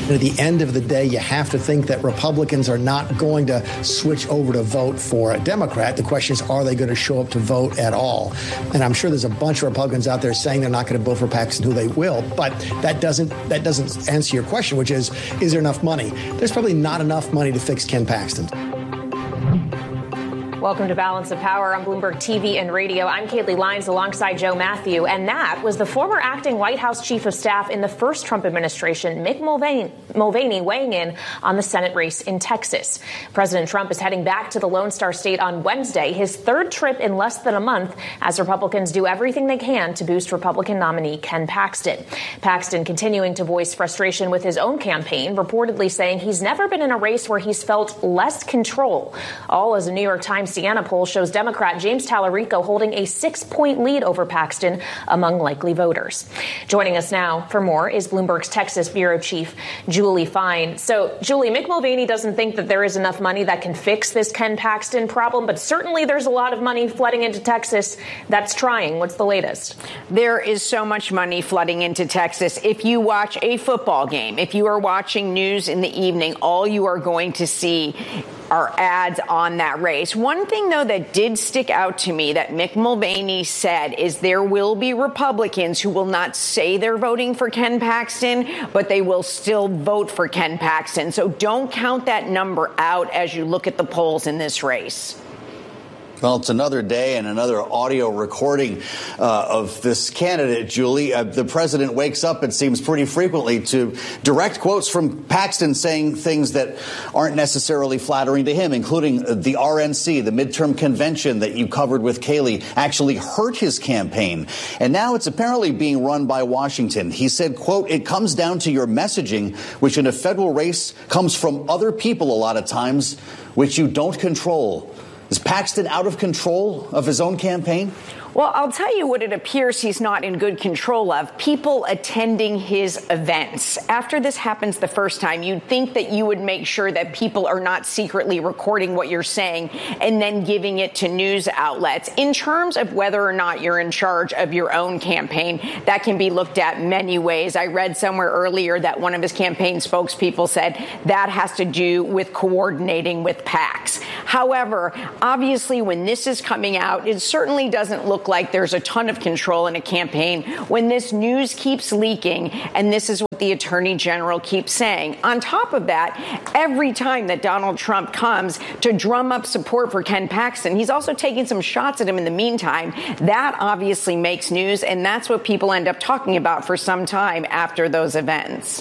At the end of the day, you have to think that Republicans are not going to switch over to vote for a Democrat. The question is, are they going to show up to vote at all? And I'm sure there's a bunch of Republicans out there saying they're not going to vote for Paxton, who they will. But that doesn't answer your question, which is there enough money? There's probably not enough money to fix Ken Paxton. Welcome to Balance of Power on Bloomberg TV and Radio. I'm Kaylee Lyons alongside Joe Matthew. And that was the former acting White House chief of staff in the first Trump administration, Mick Mulvaney, weighing in on the Senate race in Texas. President Trump is heading back to the Lone Star State on Wednesday, his third trip in less than a month, as Republicans do everything they can to boost Republican nominee Ken Paxton. Paxton continuing to voice frustration with his own campaign, reportedly saying he's never been in a race where he's felt less control. All as a New York Times Siena poll shows Democrat James Tallarico holding a 6-point lead over Paxton among likely voters. Joining us now for more is Bloomberg's Texas bureau chief, Julie Fine. So, Julie, Mick Mulvaney doesn't think that there is enough money that can fix this Ken Paxton problem, but certainly there's a lot of money flooding into Texas that's trying. What's the latest? There is so much money flooding into Texas. If you watch a football game, if you are watching news in the evening, all you are going to see are ads on that race. One thing, though, that did stick out to me that Mick Mulvaney said is there will be Republicans who will not say they're voting for Ken Paxton, but they will still vote for Ken Paxton. So don't count that number out as you look at the polls in this race. Well, it's another day and another audio recording of this candidate, Julie. The president wakes up, it seems, pretty frequently to direct quotes from Paxton saying things that aren't necessarily flattering to him, including the RNC, the midterm convention that you covered with Kaylee, actually hurt his campaign. And now it's apparently being run by Washington. He said, quote, "It comes down to your messaging, which in a federal race comes from other people a lot of times, which you don't control." Is Paxton out of control of his own campaign? Well, I'll tell you what it appears he's not in good control of. People attending his events. After this happens the first time, you'd think that you would make sure that people are not secretly recording what you're saying and then giving it to news outlets. In terms of whether or not you're in charge of your own campaign, that can be looked at many ways. I read somewhere earlier that one of his campaign spokespeople said that has to do with coordinating with PACs. However, obviously, when this is coming out, it certainly doesn't look like there's a ton of control in a campaign when this news keeps leaking, and this is what the Attorney General keeps saying. On top of that, every time that Donald Trump comes to drum up support for Ken Paxton, he's also taking some shots at him in the meantime. That obviously makes news, and that's what people end up talking about for some time after those events.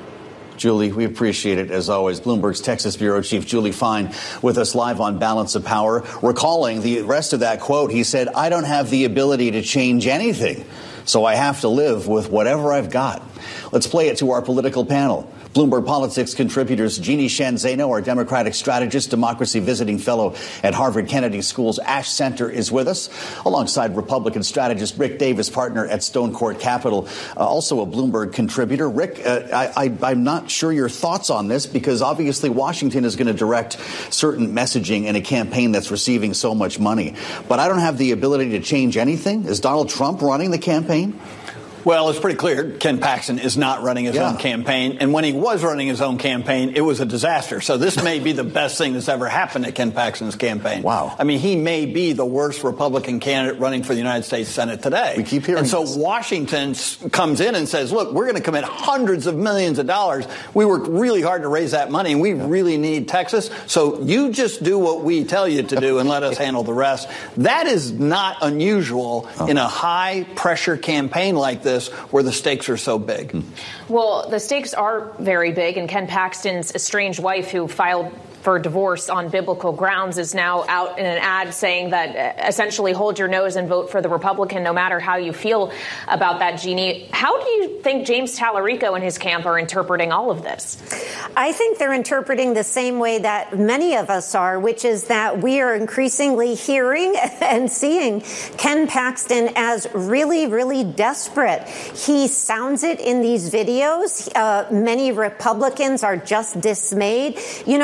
Julie, we appreciate it, as always. Bloomberg's Texas bureau chief, Julie Fine, with us live on Balance of Power. Recalling the rest of that quote, he said, "I don't have the ability to change anything, so I have to live with whatever I've got." Let's play it to our political panel. Bloomberg Politics contributors Jeannie Sheehan Zaino, our Democratic strategist, democracy visiting fellow at Harvard Kennedy School's Ash Center, is with us, alongside Republican strategist Rick Davis, partner at Stone Court Capital, also a Bloomberg contributor. Rick, I'm not sure your thoughts on this, because obviously Washington is going to direct certain messaging in a campaign that's receiving so much money. But I don't have the ability to change anything. Is Donald Trump running the campaign? Well, it's pretty clear Ken Paxton is not running his own campaign. And when he was running his own campaign, it was a disaster. So this may be the best thing that's ever happened to Ken Paxton's campaign. Wow. I mean, he may be the worst Republican candidate running for the United States Senate today. We keep hearing And so this. Washington comes in and says, look, we're going to commit hundreds of millions of dollars. We worked really hard to raise that money, and we really need Texas. So you just do what we tell you to do and let us handle the rest. That is not unusual in a high-pressure campaign like this, where the stakes are so big. Well, the stakes are very big, and Ken Paxton's estranged wife, who filed for divorce on biblical grounds, is now out in an ad saying that essentially hold your nose and vote for the Republican no matter how you feel about that, Jeannie. How do you think James Tallarico and his camp are interpreting all of this? I think they're interpreting the same way that many of us are, which is that we are increasingly hearing and seeing Ken Paxton as really, really desperate. He sounds it in these videos. Many Republicans are just dismayed. You know, when you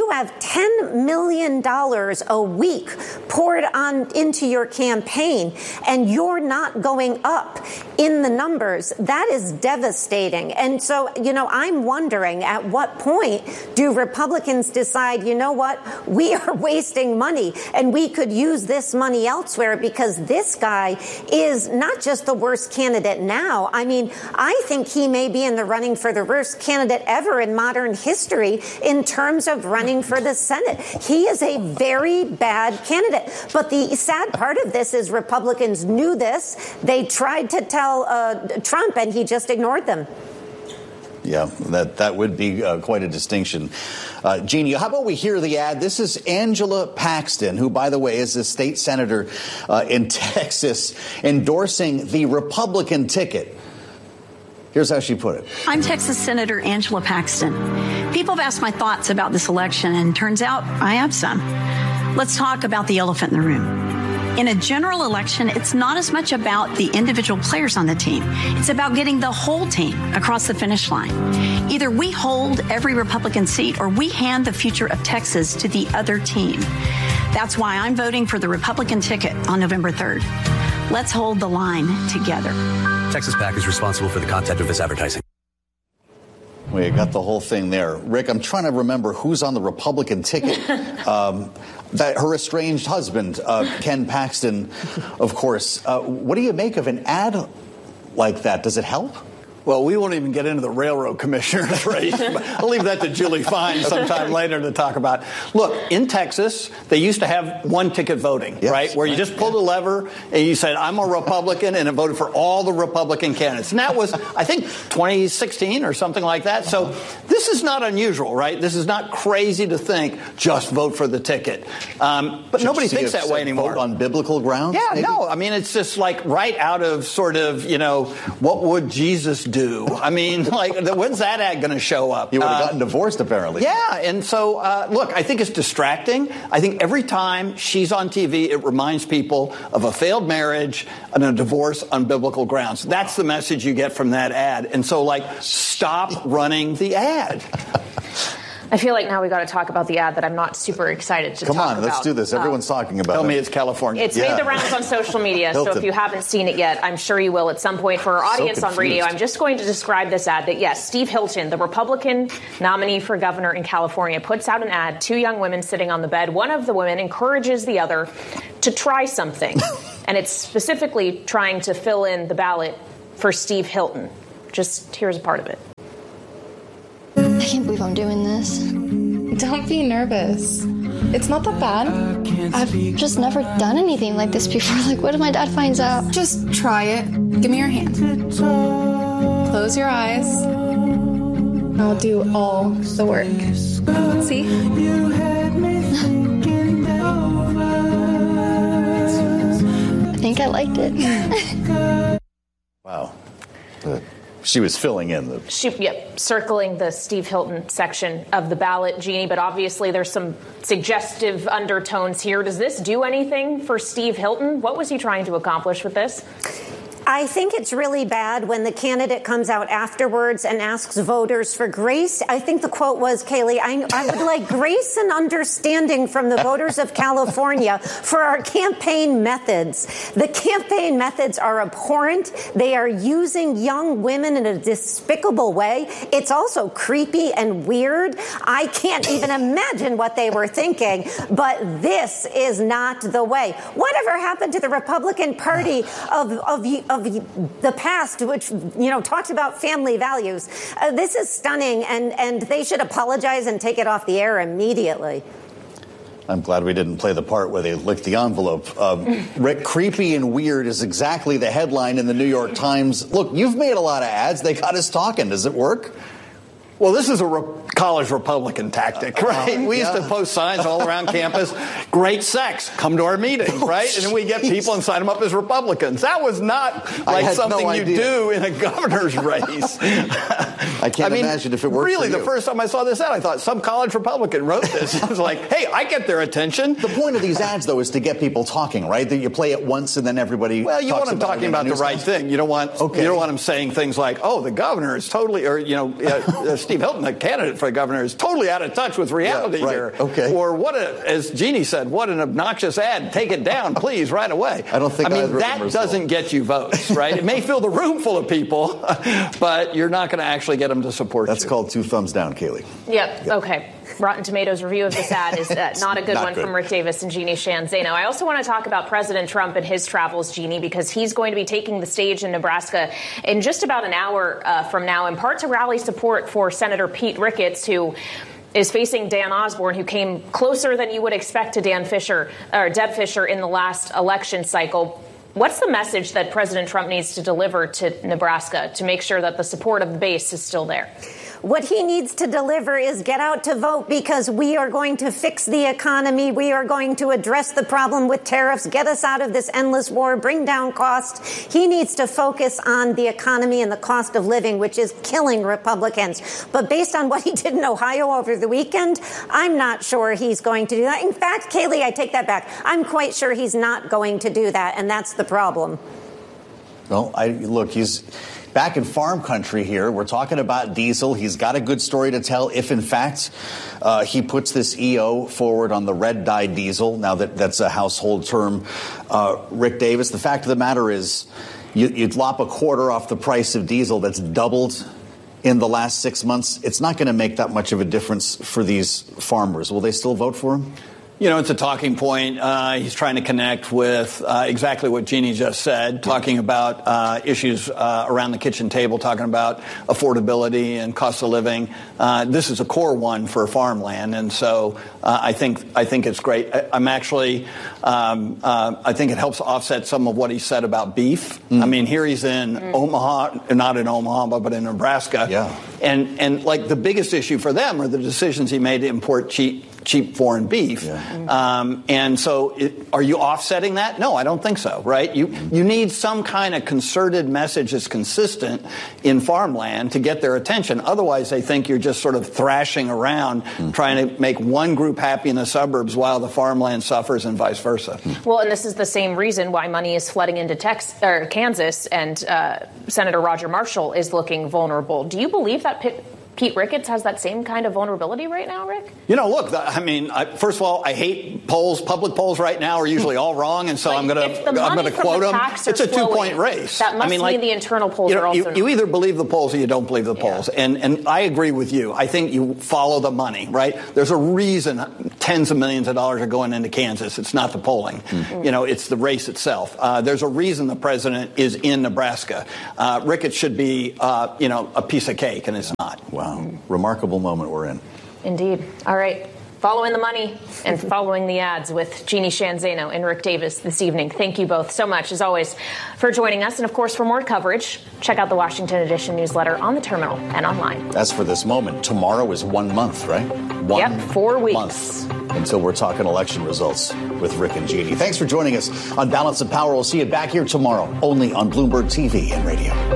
you have $10 million a week poured into your campaign and you're not going up in the numbers, that is devastating. And so, I'm wondering at what point do Republicans decide, you know what, we are wasting money and we could use this money elsewhere, because this guy is not just the worst candidate now. I mean, I think he may be in the running for the worst candidate ever in modern history in terms of running for the Senate. He is a very bad candidate. But the sad part of this is Republicans knew this. They tried to tell Trump, and he just ignored them. Yeah, that would be quite a distinction. Jeannie, how about we hear the ad? This is Angela Paxton, who, by the way, is a state senator in Texas, endorsing the Republican ticket. Here's how she put it. I'm Texas Senator Angela Paxton. People have asked my thoughts about this election, and turns out I have some. Let's talk about the elephant in the room. In a general election, it's not as much about the individual players on the team. It's about getting the whole team across the finish line. Either we hold every Republican seat or we hand the future of Texas to the other team. That's why I'm voting for the Republican ticket on November 3rd. Let's hold the line together. Texas PAC is responsible for the content of this advertising. Well, you got the whole thing there. Rick, I'm trying to remember who's on the Republican ticket. That her estranged husband, Ken Paxton, of course. What do you make of an ad like that? Does it help? Well, we won't even get into the railroad commissioner's race. I'll leave that to Julie Fine sometime later to talk about. Look, in Texas, they used to have one-ticket voting, yes, right? Where you just pulled a lever and you said, I'm a Republican, and it voted for all the Republican candidates. And that was, I think, 2016 or something like that. So this is not unusual, right? This is not crazy to think, just vote for the ticket. But nobody thinks that way anymore. Vote on biblical grounds? Yeah, maybe? No. I mean, it's just like right out of sort of, what would Jesus do? I mean, when's that ad going to show up? You would have gotten divorced, apparently. Yeah, and so, look, I think it's distracting. I think every time she's on TV, it reminds people of a failed marriage and a divorce on biblical grounds. That's the message you get from that ad. And so, stop running the ad. I feel like now we got to talk about the ad that I'm not super excited to talk about. Come on, let's do this. Everyone's talking about it. Tell me it's California. It's made the rounds on social media, so if you haven't seen it yet, I'm sure you will at some point. For our audience on radio, I'm just going to describe this ad that, yes, Steve Hilton, the Republican nominee for governor in California, puts out an ad, two young women sitting on the bed. One of the women encourages the other to try something, and it's specifically trying to fill in the ballot for Steve Hilton. Just here's a part of it. I can't believe I'm doing this. Don't be nervous. It's not that bad. I've just never done anything like this before. What if my dad finds out? Just try it. Give me your hand. Close your eyes. I'll do all the work. See? I think I liked it. Wow. She was filling in circling the Steve Hilton section of the ballot, Jeannie, but obviously there's some suggestive undertones here. Does this do anything for Steve Hilton? What was he trying to accomplish with this? I think it's really bad when the candidate comes out afterwards and asks voters for grace. I think the quote was, Kaylee, I would like grace and understanding from the voters of California for our campaign methods. The campaign methods are abhorrent. They are using young women in a despicable way. It's also creepy and weird. I can't even imagine what they were thinking, but this is not the way. Whatever happened to the Republican Party of the past, which, talks about family values? This is stunning, and they should apologize and take it off the air immediately. I'm glad we didn't play the part where they licked the envelope. Rick, creepy and weird is exactly the headline in the New York Times. Look, you've made a lot of ads. They got us talking. Does it work? Well, this is a college Republican tactic, right? We used to post signs all around campus, great sex, come to our meetings, right? And then we get people and sign them up as Republicans. That was not something you do in a governor's race. I can't imagine if it worked Really, for the first time I saw this ad, I thought some college Republican wrote this. I was like, hey, I get their attention. The point of these ads, though, is to get people talking, right? That you play it once and then everybody. Well, you want them talking about the right thing. You don't want them saying things like, "Oh, the governor is totally," or Steve Hilton, the candidate for the governor, is totally out of touch with reality here. Okay. Or as Jeannie said, what an obnoxious ad. Take it down, please, right away. I don't think. I mean, that doesn't get you votes, right? It may fill the room full of people, but you're not going to actually get them to support you. That's called 2 thumbs down, Kayleigh. Yep. Okay. Rotten Tomatoes review of this ad is not a good one from Rick Davis and Jeannie Sheehan Zaino. I also want to talk about President Trump and his travels, Jeannie, because he's going to be taking the stage in Nebraska in just about an hour from now, in part to rally support for Senator Pete Ricketts, who is facing Dan Osborne, who came closer than you would expect to Deb Fischer in the last election cycle. What's the message that President Trump needs to deliver to Nebraska to make sure that the support of the base is still there? What he needs to deliver is get out to vote, because we are going to fix the economy. We are going to address the problem with tariffs, get us out of this endless war, bring down costs. He needs to focus on the economy and the cost of living, which is killing Republicans. But based on what he did in Ohio over the weekend, I'm not sure he's going to do that. In fact, Kayleigh, I take that back. I'm quite sure he's not going to do that, and that's the problem. Well, he's back in farm country here. We're talking about diesel. He's got a good story to tell if, in fact, he puts this EO forward on the red-dyed diesel. Now that's a household term. Rick Davis, the fact of the matter is you lop a quarter off the price of diesel that's doubled in the last 6 months. It's not going to make that much of a difference for these farmers. Will they still vote for him? It's a talking point. He's trying to connect with exactly what Jeannie just said, talking about issues around the kitchen table, talking about affordability and cost of living. This is a core one for farmland, and so I think it's great. I think it helps offset some of what he said about beef. I mean, here he's in Omaha, not in Omaha, but in Nebraska. Yeah. And like the biggest issue for them are the decisions he made to import cheap foreign beef. Yeah. And so are you offsetting that? No, I don't think so, right? You need some kind of concerted message that's consistent in farmland to get their attention. Otherwise, they think you're just sort of thrashing around trying to make one group happy in the suburbs while the farmland suffers and vice versa. Well, and this is the same reason why money is flooding into Kansas, and Senator Roger Marshall is looking vulnerable. Do you believe that Pete Ricketts has that same kind of vulnerability right now, Rick? Look, first of all, I hate polls. Public polls right now are usually all wrong, and so I'm going to quote them. It's a 2-point race. That must mean the internal polls are also you either believe the polls or you don't believe the polls. And I agree with you. I think you follow the money, right? There's a reason tens of millions of dollars are going into Kansas. It's not the polling. It's the race itself. There's a reason the president is in Nebraska. Ricketts should be, a piece of cake, and it's not. Wow. Remarkable moment we're in. Indeed. All right. Following the money and following the ads with Jeannie Sheehan Zaino and Rick Davis this evening. Thank you both so much, as always, for joining us. And, of course, for more coverage, check out the Washington Edition newsletter on the terminal and online. As for this moment, tomorrow is 1 month, right? 4 weeks. Month until we're talking election results with Rick and Jeannie. Thanks for joining us on Balance of Power. We'll see you back here tomorrow, only on Bloomberg TV and radio.